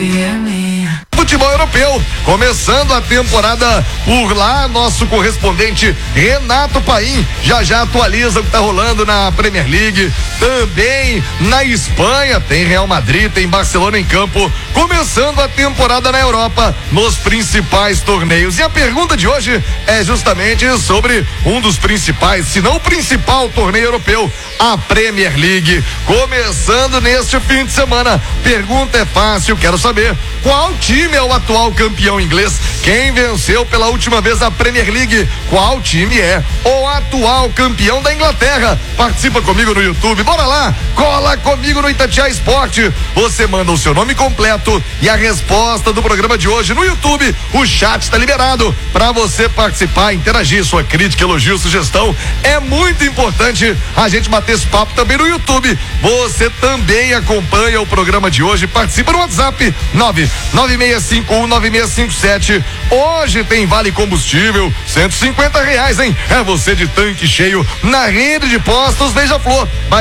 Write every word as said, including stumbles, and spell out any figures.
Futebol europeu, começando a temporada por lá, nosso correspondente Renato Paim já já atualiza o que tá rolando na Premier League, também na Espanha, tem Real Madrid, tem Barcelona em campo, começando a temporada na Europa, nos principais torneios. E a pergunta de hoje é justamente sobre um dos principais, se não o principal torneio europeu, a Premier League, começando neste fim de semana. Pergunta é fácil, quero saber qual time é o atual campeão inglês? Quem venceu pela última vez a Premier League? Qual time é o atual campeão da Inglaterra? Participa comigo no YouTube, bora lá, cola comigo no Itatiaia Esporte. Você manda o seu nome completo e a resposta do programa de hoje no YouTube. O chat está liberado para você participar, interagir, sua crítica, elogio, sugestão. É muito importante a gente bater esse papo também no YouTube. Você também acompanha o programa de hoje, participa no WhatsApp nove nove seis cinco um nove seis cinco sete. Hoje tem vale combustível, cento e cinquenta reais, hein? É você de tanque cheio na rede de postos Beija-Flor.